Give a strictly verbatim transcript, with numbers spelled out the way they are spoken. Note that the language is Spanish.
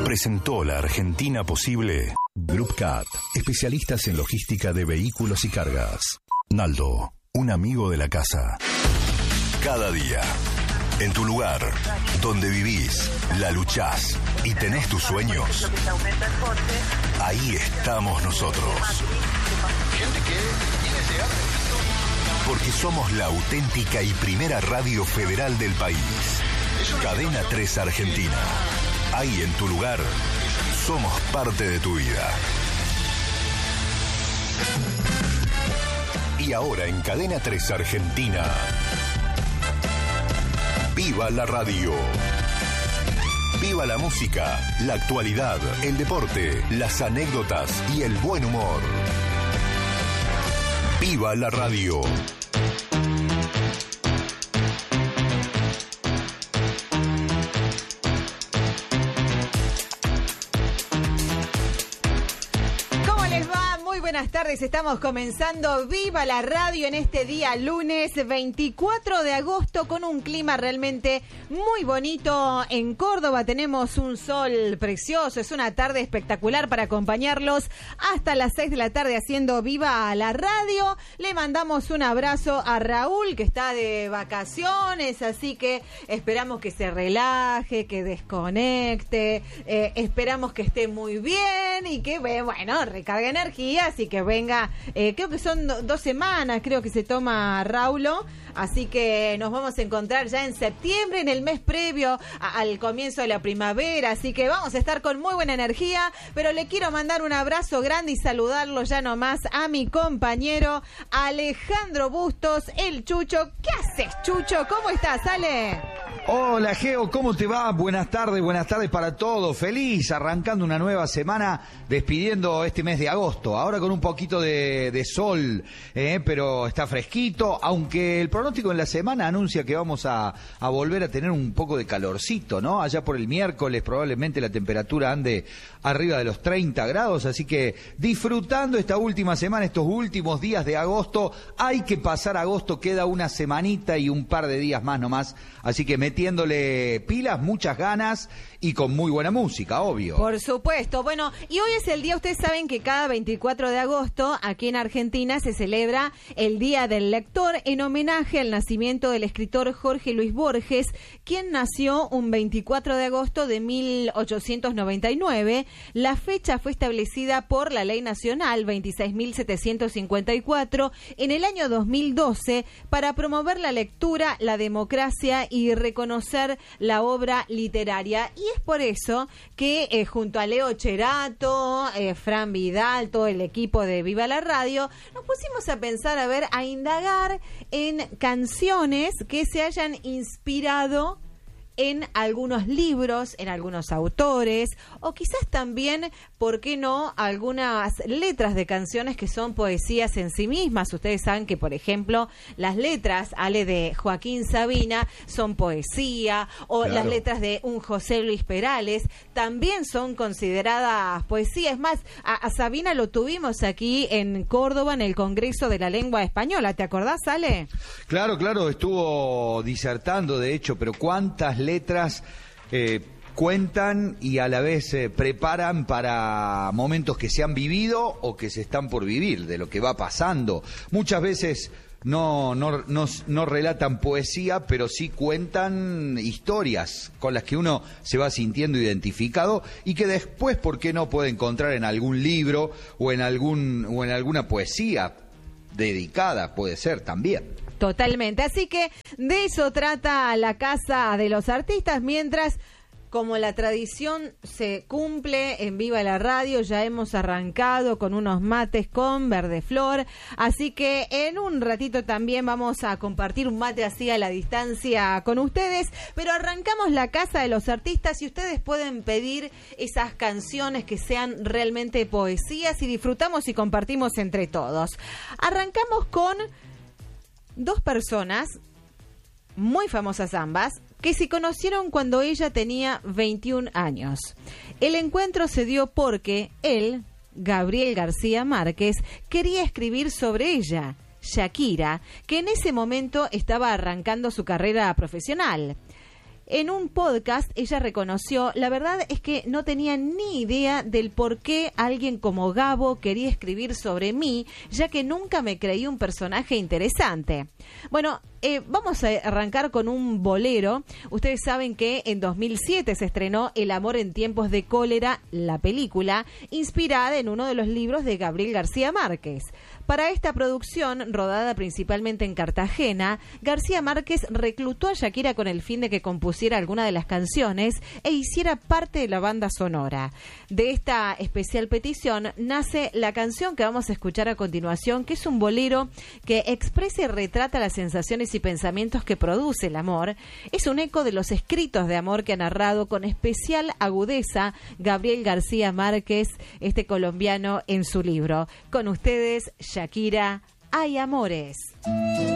presentó la Argentina posible. Group Cat, especialistas en logística de vehículos y cargas. Naldo, un amigo de la casa. Cada día, en tu lugar, donde vivís, la luchás y tenés tus sueños, ahí estamos nosotros. Porque somos la auténtica y primera radio federal del país. Cadena tres Argentina. Ahí en tu lugar, somos parte de tu vida. Y ahora en Cadena tres Argentina, ¡viva la radio! ¡Viva la música, la actualidad, el deporte, las anécdotas y el buen humor! ¡Viva la radio! Buenas tardes, estamos comenzando Viva la Radio en este día lunes veinticuatro de agosto con un clima realmente muy bonito en Córdoba. Tenemos un sol precioso, es una tarde espectacular para acompañarlos hasta las seis de la tarde haciendo Viva la Radio. Le mandamos un abrazo a Raúl que está de vacaciones, así que esperamos que se relaje, que desconecte, eh, esperamos que esté muy bien y que, bueno, recargue energías y que venga, eh, creo que son do, dos semanas, creo que se toma Raulo, así que nos vamos a encontrar ya en septiembre, en el mes previo a, al comienzo de la primavera, así que vamos a estar con muy buena energía, pero le quiero mandar un abrazo grande y saludarlo ya nomás a mi compañero Alejandro Bustos, el Chucho. ¿Qué haces, Chucho? ¿Cómo estás, Ale? Hola, Geo, ¿cómo te va? Buenas tardes, buenas tardes para todos. Feliz, arrancando una nueva semana, despidiendo este mes de agosto. Ahora con un poquito de, de sol, eh, pero está fresquito, aunque el pronóstico en la semana anuncia que vamos a, a volver a tener un poco de calorcito, ¿no? Allá por el miércoles probablemente la temperatura ande arriba de los treinta grados, así que disfrutando esta última semana, estos últimos días de agosto. Hay que pasar agosto, queda una semanita y un par de días más nomás, así que metiéndole pilas, muchas ganas y con muy buena música, obvio. Por supuesto. Bueno, y hoy es el día, ustedes saben que cada veinticuatro de agosto aquí en Argentina se celebra el Día del Lector en homenaje al nacimiento del escritor Jorge Luis Borges, quien nació un veinticuatro de agosto de mil ochocientos noventa y nueve. La fecha fue establecida por la Ley Nacional veintiséis mil setecientos cincuenta y cuatro en el año dos mil doce para promover la lectura, la democracia y reconocer la obra literaria. Y es por eso que eh, junto a Leo Cherato, eh, Fran Vidal, todo el equipo de Viva la Radio, nos pusimos a pensar, a ver, a indagar en canciones que se hayan inspirado en algunos libros, en algunos autores, o quizás también, ¿por qué no?, algunas letras de canciones que son poesías en sí mismas. Ustedes saben que, por ejemplo, las letras, Ale, de Joaquín Sabina son poesía, o claro, las letras de un José Luis Perales también son consideradas poesía. Es más, a, a Sabina lo tuvimos aquí en Córdoba en el Congreso de la Lengua Española. ¿Te acordás, Ale? Claro, claro, estuvo disertando, de hecho, pero ¿cuántas letras eh, cuentan y a la vez eh, preparan para momentos que se han vivido o que se están por vivir, de lo que va pasando? Muchas veces no, no, no, no relatan poesía, pero sí cuentan historias con las que uno se va sintiendo identificado y que después, ¿por qué no?, puede encontrar en algún libro o en algún o en alguna poesía dedicada, puede ser también. Totalmente, así que de eso trata la Casa de los Artistas, mientras, como la tradición se cumple en Viva la Radio, ya hemos arrancado con unos mates con Verde Flor, así que en un ratito también vamos a compartir un mate así a la distancia con ustedes, pero arrancamos la Casa de los Artistas y ustedes pueden pedir esas canciones que sean realmente poesías y disfrutamos y compartimos entre todos. Arrancamos con dos personas, muy famosas ambas, que se conocieron cuando ella tenía veintiún años. El encuentro se dio porque él, Gabriel García Márquez, quería escribir sobre ella, Shakira, que en ese momento estaba arrancando su carrera profesional. En un podcast ella reconoció, la verdad es que no tenía ni idea del por qué alguien como Gabo quería escribir sobre mí, ya que nunca me creí un personaje interesante. Bueno, eh, vamos a arrancar con un bolero. Ustedes saben que en dos mil siete se estrenó El amor en tiempos de cólera, la película, inspirada en uno de los libros de Gabriel García Márquez. Para esta producción, rodada principalmente en Cartagena, García Márquez reclutó a Shakira con el fin de que compusiera alguna de las canciones e hiciera parte de la banda sonora. De esta especial petición nace la canción que vamos a escuchar a continuación, que es un bolero que expresa y retrata las sensaciones y pensamientos que produce el amor. Es un eco de los escritos de amor que ha narrado con especial agudeza Gabriel García Márquez, este colombiano, en su libro. Con ustedes, Shakira, Hay Amores.